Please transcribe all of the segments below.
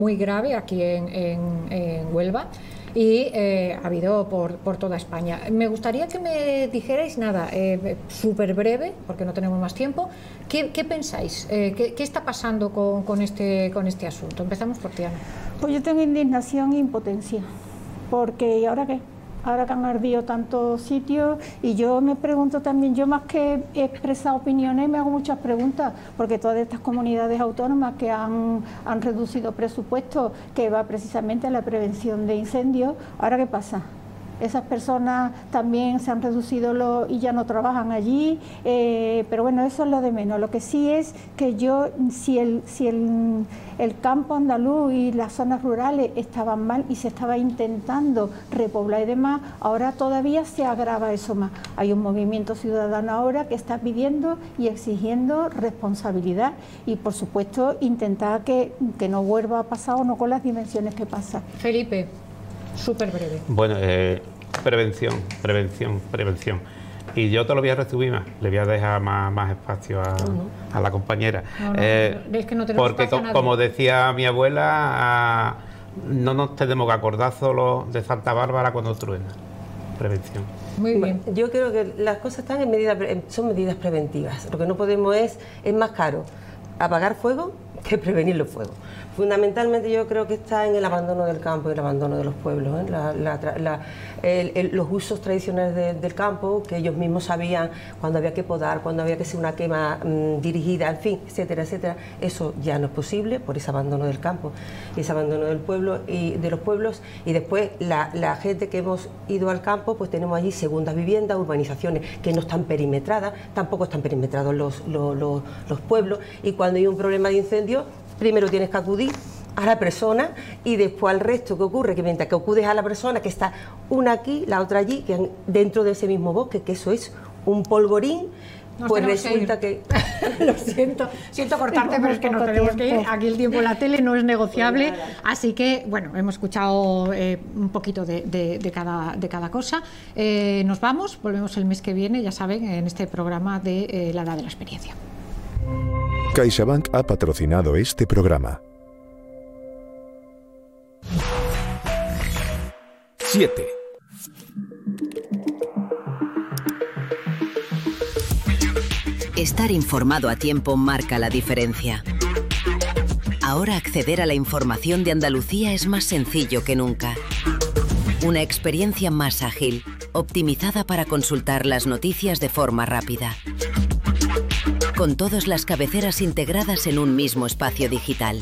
muy grave aquí en Huelva y ha habido por toda España. Me gustaría que me dijerais súper breve, porque no tenemos más tiempo, ¿qué pensáis? ¿Qué está pasando con este asunto? Empezamos por Tiana. Pues yo tengo indignación e impotencia, porque ¿y ahora qué? Ahora que han ardido tantos sitios, y yo me pregunto también, yo más que expresar opiniones me hago muchas preguntas, porque todas estas comunidades autónomas que han reducido presupuestos que va precisamente a la prevención de incendios, ¿ahora qué pasa? Esas personas también se han reducido y ya no trabajan allí, pero bueno, eso es lo de menos. Lo que sí es que si el campo andaluz y las zonas rurales estaban mal y se estaba intentando repoblar y demás, ahora todavía se agrava eso más. Hay un movimiento ciudadano ahora que está pidiendo y exigiendo responsabilidad y, por supuesto, intentar que no vuelva a pasar o no con las dimensiones que pasa. Felipe, súper breve. Bueno, prevención. Y yo te lo voy a resumir más, le voy a dejar más espacio a la compañera. Es que no tenemos porque espacio a nadie. Como decía mi abuela, no nos tenemos que acordar solo de Santa Bárbara cuando truena. Prevención. Muy bien. Yo creo que las cosas están son medidas preventivas. Lo que no podemos es más caro apagar fuego que prevenir los fuegos. Fundamentalmente yo creo que está en el abandono del campo y el abandono de los pueblos, los usos tradicionales del campo, que ellos mismos sabían cuando había que podar, cuando había que hacer una quema dirigida, en fin, etcétera, etcétera. Eso ya no es posible por ese abandono del campo y ese abandono del pueblo y de los pueblos. Y después la gente que hemos ido al campo, pues tenemos allí segundas viviendas, urbanizaciones que no están perimetradas, tampoco están perimetrados los pueblos, y cuando hay un problema de incendio, primero tienes que acudir a la persona y después al resto. ¿Qué ocurre? Que mientras que acudes a la persona, que está una aquí, la otra allí, que dentro de ese mismo bosque, que eso es un polvorín, pues resulta que... Lo siento cortarte, pero es que nos tenemos que ir. Aquí el tiempo en la tele no es negociable, así que, bueno, hemos escuchado un poquito de cada cosa. Nos vamos, volvemos el mes que viene, ya saben, en este programa de La Edad de la Experiencia. CaixaBank ha patrocinado este programa. 7. Estar informado a tiempo marca la diferencia. Ahora acceder a la información de Andalucía es más sencillo que nunca. Una experiencia más ágil, optimizada para consultar las noticias de forma rápida. Con todas las cabeceras integradas en un mismo espacio digital.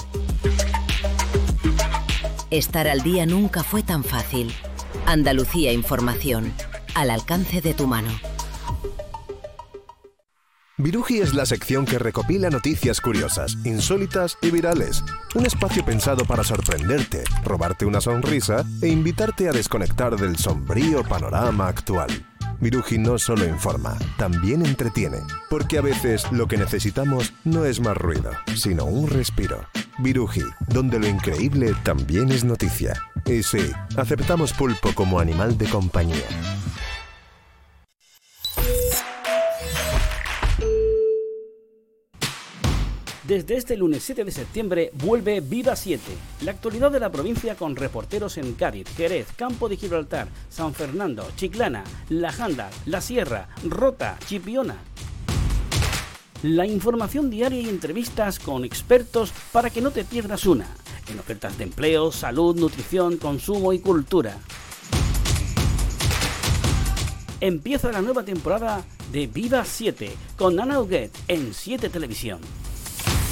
Estar al día nunca fue tan fácil. Andalucía Información, al alcance de tu mano. Viruji es la sección que recopila noticias curiosas, insólitas y virales. Un espacio pensado para sorprenderte, robarte una sonrisa e invitarte a desconectar del sombrío panorama actual. Viruji no solo informa, también entretiene, porque a veces lo que necesitamos no es más ruido, sino un respiro. Viruji, donde lo increíble también es noticia. Y sí, aceptamos pulpo como animal de compañía. Desde este lunes 7 de septiembre vuelve Viva 7, la actualidad de la provincia con reporteros en Cádiz, Jerez, Campo de Gibraltar, San Fernando, Chiclana, La Janda, La Sierra, Rota, Chipiona. La información diaria y entrevistas con expertos para que no te pierdas una, en ofertas de empleo, salud, nutrición, consumo y cultura. Empieza la nueva temporada de Viva 7 con Ana Huguet en 7 Televisión.